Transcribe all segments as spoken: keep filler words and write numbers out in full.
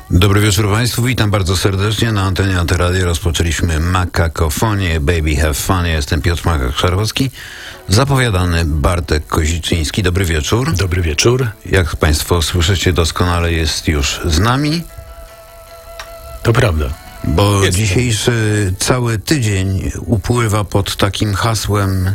Dobry wieczór Państwu, witam bardzo serdecznie. Na antenie Antyradia rozpoczęliśmy Makakofonię, Baby Have Fun. Ja jestem Piotr Makak-Szarkowski, zapowiadany Bartek Koziczyński. Dobry wieczór. Dobry wieczór. Jak Państwo słyszycie, doskonale jest już z nami. To prawda. Bo jest dzisiejszy to. cały tydzień upływa pod takim hasłem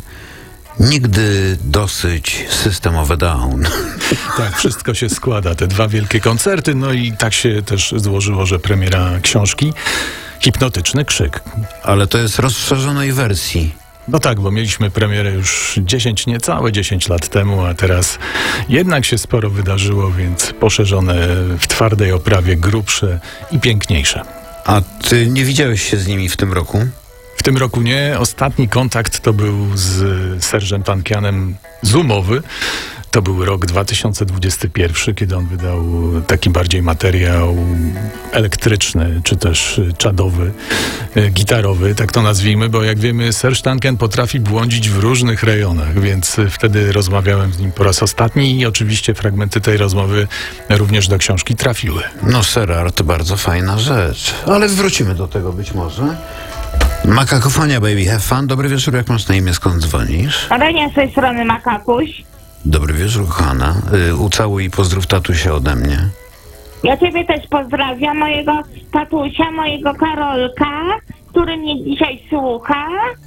nigdy dosyć systemowe down. Tak, wszystko się składa. Te dwa wielkie koncerty, no i tak się też złożyło, że premiera książki Hipnotyczny Krzyk. Ale to jest rozszerzonej wersji. No tak, bo mieliśmy premierę już dziesięć, niecałe dziesięć lat temu, a teraz jednak się sporo wydarzyło, więc poszerzone w twardej oprawie, grubsze i piękniejsze. A ty nie widziałeś się z nimi w tym roku? W tym roku nie. Ostatni kontakt to był z Serżem Tankianem zoomowy. To był rok dwa tysiące dwudziesty pierwszy, kiedy on wydał taki bardziej materiał elektryczny, czy też czadowy, gitarowy, tak to nazwijmy, bo jak wiemy, Serż Tankian potrafi błądzić w różnych rejonach, więc wtedy rozmawiałem z nim po raz ostatni i oczywiście fragmenty tej rozmowy również do książki trafiły. No Serar to bardzo fajna rzecz, ale wrócimy do tego być może. Makakofonia, Baby Have Fun. Dobry wieczór, jak masz na imię, skąd dzwonisz? Renia z tej strony Makakuś. Dobry wieczór, kochana. Y, ucałuj i pozdrów tatusia ode mnie. Ja ciebie też pozdrawiam, mojego tatusia, mojego Karolka, który mnie dzisiaj słucha,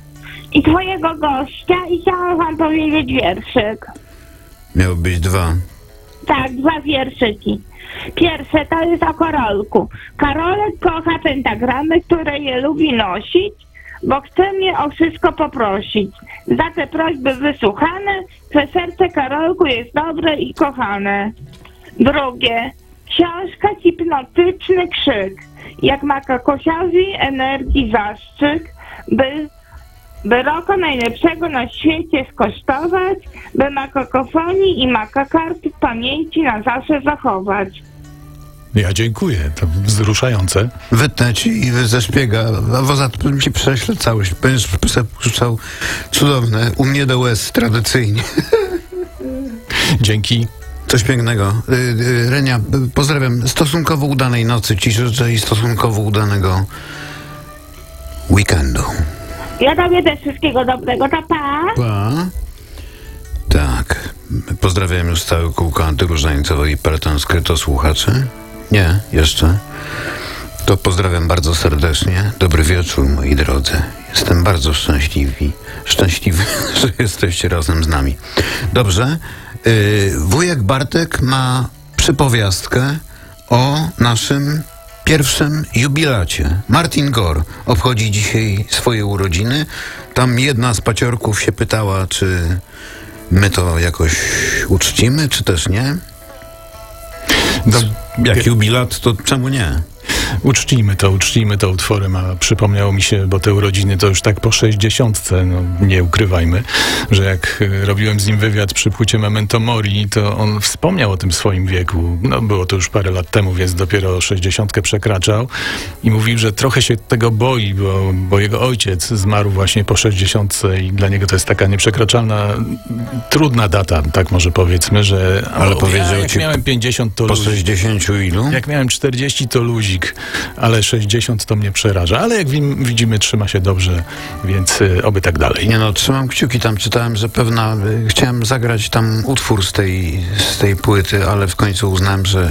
i twojego gościa, i chciałam wam powiedzieć wierszyk. Miał być dwa. Tak, dwa wierszyki. Pierwsze to jest o Karolku. Karolek kocha pentagramy, które je lubi nosić, bo chce mnie o wszystko poprosić. Za te prośby wysłuchane, że serce Karolku jest dobre i kochane. Drugie. Książka Hipnotyczny Krzyk. Jak Makakosiowi energii zastrzyk, by, by roku najlepszego na świecie skosztować, by Makakofonii i Makakart w pamięci na zawsze zachować. Ja dziękuję, to wzruszające. Wytnę ci ze szpiega, a poza tym ci prześlę całość. Będziesz puszczał cudowne, u mnie do łez tradycyjnie. Dzięki. Coś pięknego. Y, y, Renia, y, pozdrawiam. Stosunkowo udanej nocy ci życzę i stosunkowo udanego weekendu. Ja tobie też wszystkiego dobrego, to pa! Pa. Tak. Pozdrawiam już całe kółko antyróżańcowe i peloton skryto słuchaczy. Nie, jeszcze. To pozdrawiam bardzo serdecznie. Dobry wieczór, moi drodzy. Jestem bardzo szczęśliwy, szczęśliwy, że jesteście razem z nami. Dobrze. Yy, wujek Bartek ma przypowiastkę o naszym pierwszym jubilacie. Martin Gore obchodzi dzisiaj swoje urodziny. Tam jedna z paciorków się pytała, czy my to jakoś uczcimy, czy też nie? No, jak jubilat, to czemu nie? Uczcijmy to, uczcijmy to utworem, a przypomniało mi się, bo te urodziny to już tak po sześćdziesiątce, no nie ukrywajmy, że jak robiłem z nim wywiad przy płycie Memento Mori, to on wspomniał o tym swoim wieku. No było to już parę lat temu, więc dopiero sześćdziesiątkę przekraczał i mówił, że trochę się tego boi, bo, bo jego ojciec zmarł właśnie po sześćdziesiątce i dla niego to jest taka nieprzekraczalna, trudna data, tak może powiedzmy, że... Ale o, powiedział ja, jak ci miałem pięćdziesiąt to po luzik. sześćdziesięciu ilu? Jak miałem czterdzieści to luzik, ale sześćdziesiąt to mnie przeraża. Ale jak wim, widzimy, trzyma się dobrze, więc y, oby tak dalej. Nie no, trzymam kciuki. Tam czytałem, że pewna... Y, chciałem zagrać tam utwór z tej, z tej płyty, ale w końcu uznałem, że